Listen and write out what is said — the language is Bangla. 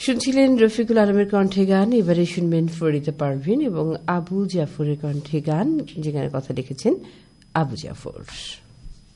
শুনছিলেন রফিকুল আলমের কণ্ঠে গান। এবারে শুনবেন ফরিদা পারভিন এবং আবু জাফরের কণ্ঠে গান, যেখানে কথা লিখেছেন আবু জাফর।